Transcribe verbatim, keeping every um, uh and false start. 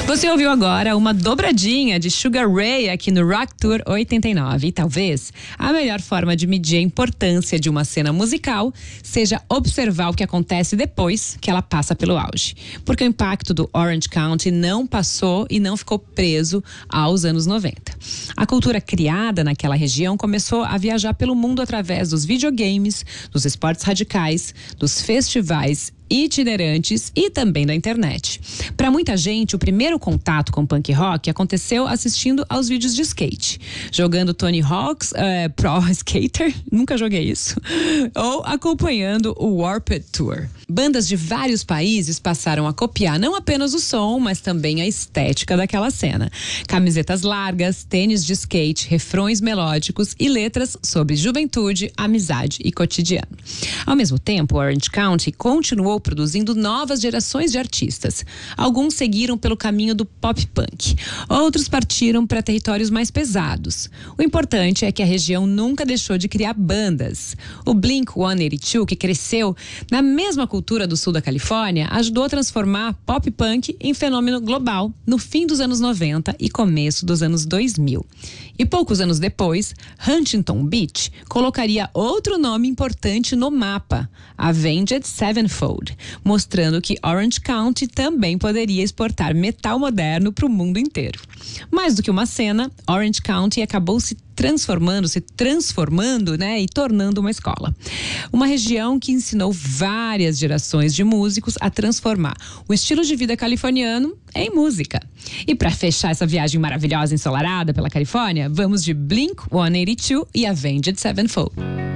Você ouviu agora uma dobradinha de Sugar Ray aqui no Rock Tour oitenta e nove. E talvez a melhor forma de medir a importância de uma cena musical seja observar o que acontece depois que ela passa pelo auge. Porque o impacto do Orange County não passou e não ficou preso aos anos noventa. A cultura criada naquela região começou a viajar pelo mundo através dos videogames, dos esportes radicais, dos festivais itinerantes e também da internet. Para muita gente, o primeiro contato com punk rock aconteceu assistindo aos vídeos de skate, jogando Tony Hawk's uh, Pro Skater, nunca joguei isso, ou acompanhando o Warped Tour. Bandas de vários países passaram a copiar não apenas o som, mas também a estética daquela cena. Camisetas largas, tênis de skate, refrões melódicos e letras sobre juventude, amizade e cotidiano. Ao mesmo tempo, Orange County continuou produzindo novas gerações de artistas. Alguns seguiram pelo caminho do pop punk, outros partiram para territórios mais pesados. O importante é que a região nunca deixou de criar bandas. O Blink cento e oitenta e dois, que cresceu na mesma cultura do sul da Califórnia, ajudou a transformar pop punk em fenômeno global no fim dos anos noventa e começo dos anos dois mil. E poucos anos depois, Huntington Beach colocaria outro nome importante no mapa, Avenged Sevenfold, mostrando que Orange County também poderia exportar metal moderno para o mundo inteiro. Mais do que uma cena, Orange County acabou se transformando, se transformando, né, e tornando uma escola. Uma região que ensinou várias gerações de músicos a transformar o estilo de vida californiano em música. E para fechar essa viagem maravilhosa ensolarada pela Califórnia, vamos de Blink cento e oitenta e dois e Avenged Sevenfold.